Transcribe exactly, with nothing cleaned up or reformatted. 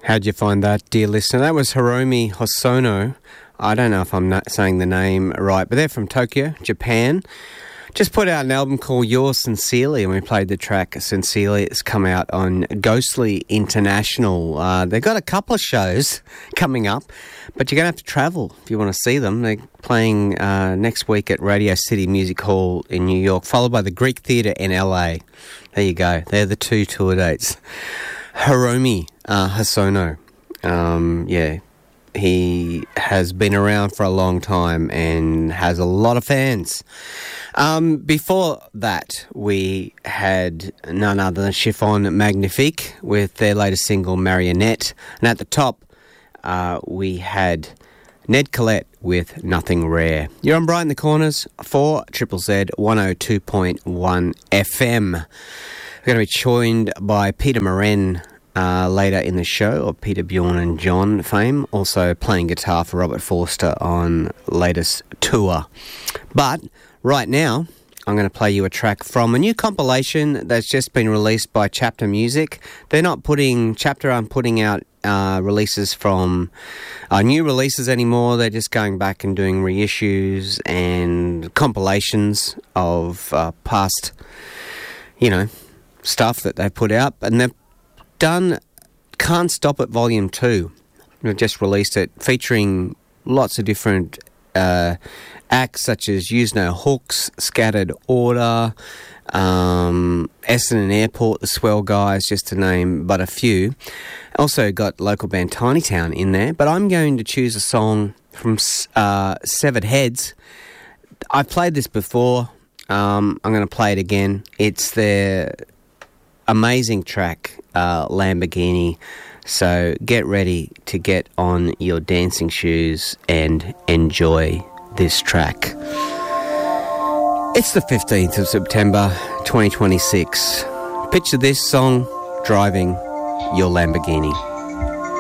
How'd you find that, dear listener? That was Hiromi Hosono. I don't know if I'm not saying the name right, but they're from Tokyo, Japan. Just put out an album called Yours Sincerely, and we played the track Sincerely. It's come out on Ghostly International. Uh, they've got a couple of shows coming up, but you're going to have to travel if you want to see them. They're playing uh, next week at Radio City Music Hall in New York, followed by the Greek Theatre in L A. There you go. They're the two tour dates. Hiromi uh, Hosono. Um, yeah, he has been around for a long time and has a lot of fans. Um, before that, we had none other than Chiffon Magnifique with their latest single, Marionette. And at the top, uh, we had Ned Collette with Nothing Rare. You're on Brighten the Corners for Triple Z one oh two point one F M. We're going to be joined by Peter Moran uh, later in the show, of Peter, Bjorn and John fame, also playing guitar for Robert Forster on latest tour. But right now, I'm going to play you a track from a new compilation that's just been released by Chapter Music. They're not putting, Chapter aren't putting out uh, releases from uh, new releases anymore. They're just going back and doing reissues and compilations of uh, past, you know, stuff that they put out. And they've done Can't Stop It Volume two. They've just released it, featuring lots of different uh, acts such as Use No Hooks, Scattered Order, um, Essendon Airport, The Swell Guys, just to name but a few. Also got local band Tiny Town in there, but I'm going to choose a song from uh, Severed Heads. I've played this before. Um, I'm going to play it again. It's their amazing track, uh, Lamborghini. So get ready to get on your dancing shoes and enjoy this track. It's the fifteenth of September twenty twenty-six. Picture this song driving your Lamborghini.